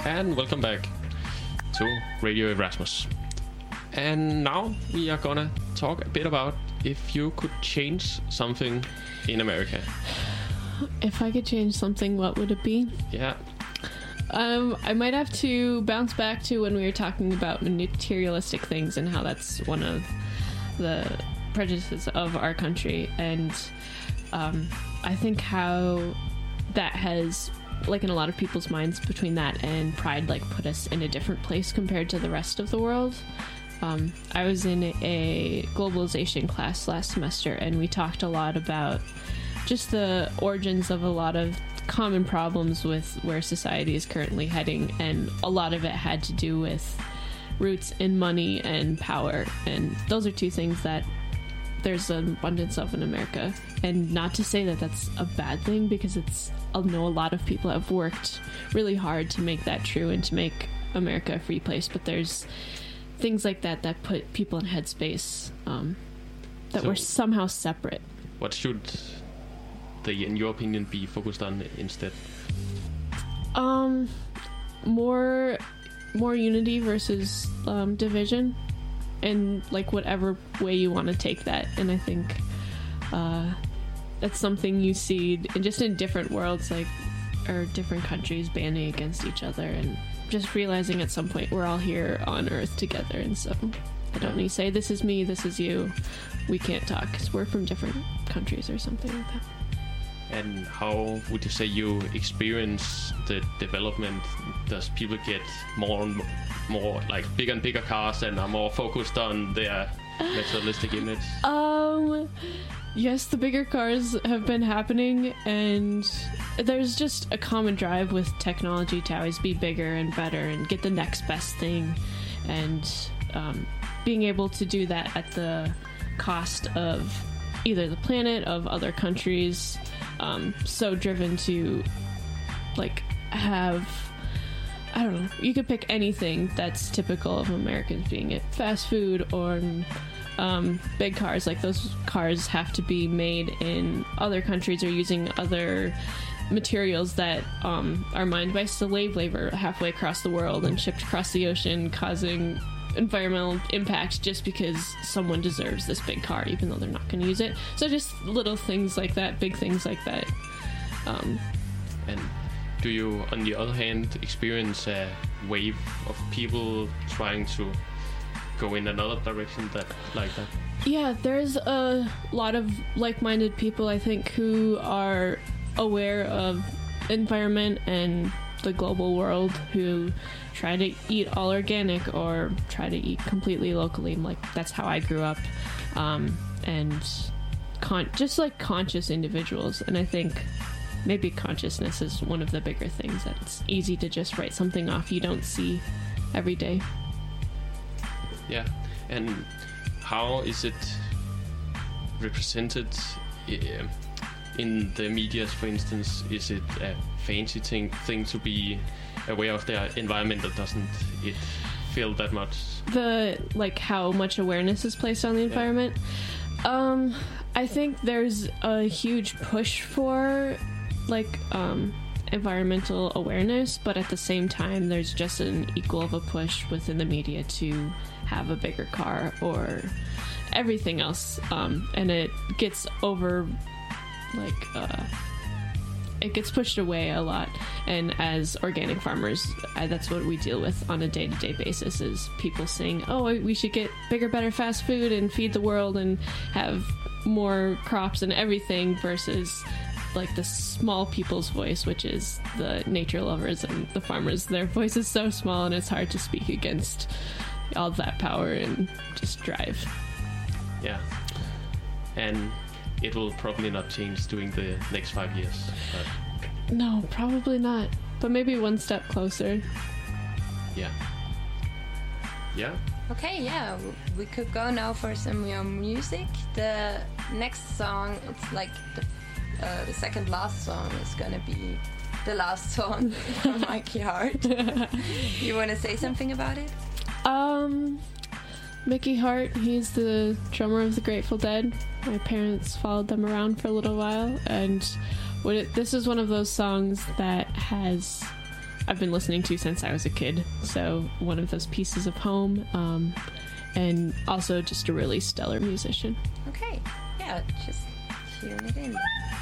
and welcome back to Radio Erasmus. And now we are gonna talk a bit about if you could change something in America. If I could change something, what would it be? Yeah. I might have to bounce back to when we were talking about materialistic things and how that's one of the prejudices of our country. And I think how that has, like, in a lot of people's minds, between that and pride, like, put us in a different place compared to the rest of the world. I was in a globalization class last semester, and we talked a lot about just the origins of a lot of common problems with where society is currently heading, and a lot of it had to do with roots in money and power, and those are two things that there's an abundance of in America. And not to say that that's a bad thing, because I know a lot of people have worked really hard to make that true and to make America a free place, but there's things like that put people in headspace that were somehow separate. What should they, in your opinion, be focused on instead? More unity versus division, and like whatever way you want to take that. And I think that's something you see in different worlds, like, or different countries banding against each other, and just realizing at some point we're all here on Earth together. And so I don't need to say this is me, this is you. We can't talk because we're from different countries or something like that. And how would you say you experience the development? Does people get more and more, like, bigger and bigger cars and are more focused on their materialistic image? Yes, the bigger cars have been happening, and there's just a common drive with technology to always be bigger and better and get the next best thing, and being able to do that at the cost of either the planet, of other countries. So driven to, like, have, I don't know, you could pick anything that's typical of Americans, being it fast food or big cars. Like, those cars have to be made in other countries or using other materials that are mined by slave labor halfway across the world and shipped across the ocean, causing environmental impact just because someone deserves this big car, even though they're not going to use it. So just little things like that, big things like that. And do you, on the other hand, experience a wave of people trying to go in another direction like that? Yeah, there's a lot of like-minded people, I think, who are aware of environment and the global world, who try to eat all organic or try to eat completely locally. Like, that's how I grew up. And just like conscious individuals. And I think maybe consciousness is one of the bigger things, that it's easy to just write something off you don't see every day. Yeah. And how is it represented in the media, for instance? Is it a fancy thing to be aware of their environment, that doesn't it feel that much? Like, how much awareness is placed on the environment? I think there's a huge push for, like, environmental awareness, but at the same time there's just an equal of a push within the media to have a bigger car or everything else, and it gets it gets pushed away a lot. And as organic farmers, that's what we deal with on a day-to-day basis, is people saying, oh, we should get bigger, better fast food and feed the world and have more crops and everything, versus, like, the small people's voice, which is the nature lovers and the farmers. Their voice is so small, and it's hard to speak against all that power and just drive. Yeah. And it will probably not change during the next 5 years. No, probably not. But maybe one step closer. Yeah. Yeah. Okay, yeah, we could go now for some more music. The next song, it's like the second last song is gonna be the last song from Mickey Hart. You want to say something about it? Mickey Hart, he's the drummer of the Grateful Dead. My parents followed them around for a little while, and this is one of those songs that has I've been listening to since I was a kid. So one of those pieces of home, and also just a really stellar musician. Okay, yeah, just tune it in.